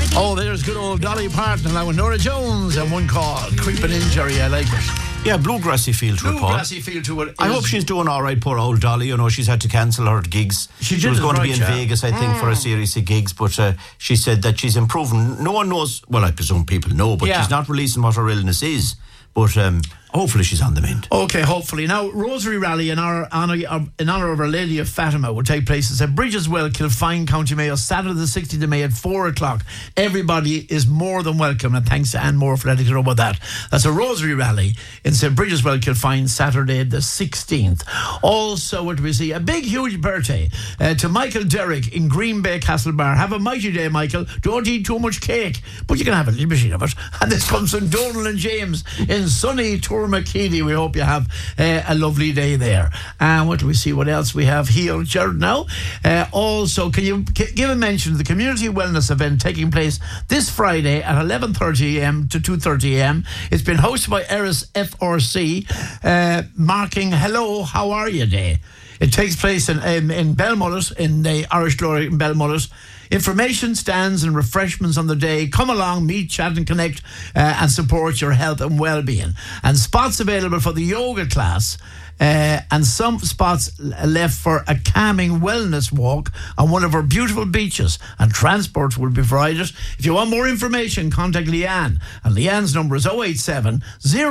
Oh, there's good old Dolly Parton along with Nora Jones and one called Creeping In, Jerry. I like it. Yeah, bluegrassy feel to it, Paul. Bluegrassy feel to it. I hope she's doing all right, poor old Dolly. You know, she's had to cancel her gigs. She was going to be in Vegas, I think, for a series of gigs, but she said that she's improving. No one knows, well, I presume people know, but she's not releasing what her illness is. But hopefully she's on the mend. Okay, hopefully. Now, Rosary Rally in honour of Our Lady of Fatima will take place at Bridgeswell, Kilfine, County Mayo, Saturday the 16th of May at 4 o'clock. Everybody is more than welcome, and thanks to Anne Moore for letting us know about that. That's a Rosary Rally in St. Bridgeswell, Kilfine, Saturday the 16th. Also, what do we see? A big, huge birthday to Michael Derrick in Green Bay Castlebar. Have a mighty day, Michael. Don't eat too much cake, but you can have a little bit of it. And this comes from Donal and James in sunny Tourmakeedy. We hope you have a lovely day there. And what do we see? What else we have here, Jared, now? Also, can you give a mention of the community wellness event taking place this Friday at 11:30am to 2:30am? It's been hosted by Eris FRC, marking Hello, How Are You Day. It takes place in Belmullet, in the Irish Glory in Belmullet. Information stands and refreshments on the day. Come along, meet, chat and connect and support your health and well-being. And spots available for the yoga class and some spots left for a calming wellness walk on one of our beautiful beaches, and transport will be provided. If you want more information, contact Leanne, and Leanne's number is 087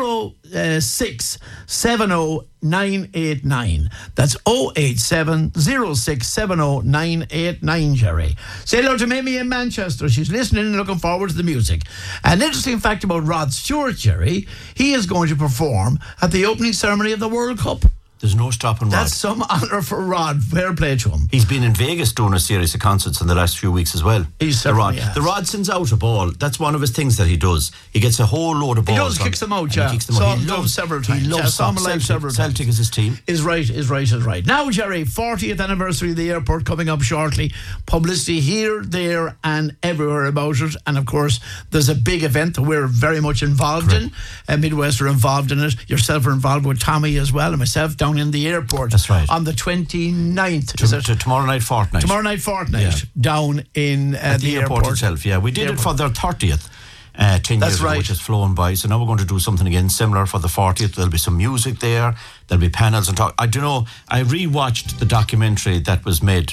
06 70 989. That's 087 06 70 989, Jerry. Say hello to Mimi in Manchester. She's listening and looking forward to the music. An interesting fact about Rod Stewart, Jerry, he is going to perform at the opening ceremony of the World Cup. There's no stopping Rod. That's some honour for Rod. Fair play to him. He's been in Vegas doing a series of concerts in the last few weeks as well. He's certainly has. The Rod sends out a ball. That's one of his things that he does. He gets a whole load of balls. He kicks them out, yeah. He kicks them out. He loves several times. He loves Celtic is his team. Is right. Now, Jerry, 40th anniversary of the airport coming up shortly. Publicity here, there and everywhere about it. And of course, there's a big event that we're very much involved in. Midwest are involved in it. Yourself are involved with Tommy as well, and myself down in the airport. That's right. On the 29th. Tomorrow night fortnight. Down in the airport itself, yeah. We did it for their 30th. 10 years ago, which has flown by. So now we're going to do something again similar for the 40th. There'll be some music there. There'll be panels and talk. I don't know. I rewatched the documentary that was made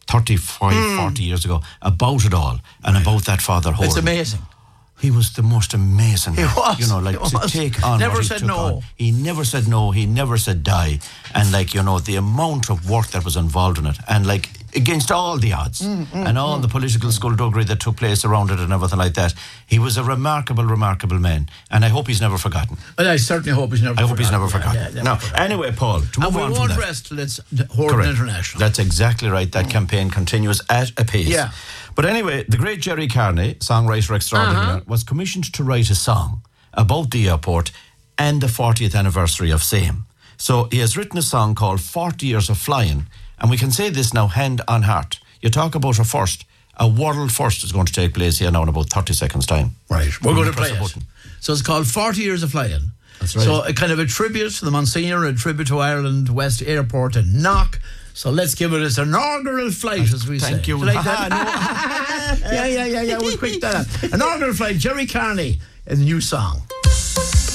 35, 40 years ago about it all and about that Father Holden. It's amazing. He was the most amazing man. He was. You know, like to take on never what he said took no. on. He never said no. He never said die. And like, you know, the amount of work that was involved in it, and like against all the odds and all the political skullduggery that took place around it and everything like that, he was a remarkable man. And I hope he's never forgotten. Well, I certainly hope he's never forgotten. I hope he's never forgotten. Now, anyway, Paul, to move on from that. And we won't rest till it's Horton International. That's exactly right. That campaign continues at a pace. Yeah. But anyway, the great Jerry Carney, songwriter extraordinaire, was commissioned to write a song about the airport and the 40th anniversary of same. So he has written a song called 40 Years of Flying, and we can say this now hand on heart. You talk about a first. A world first is going to take place here now in about 30 seconds' time. Right, we're going to play it. So it's called 40 Years of Flying. That's right. So a kind of a tribute to the Monsignor, a tribute to Ireland West Airport and Knock. So let's give it its inaugural flight, as we say. Thank you. Like that? Yeah. We'll quick that up. Inaugural flight, Jerry Carney, a new song.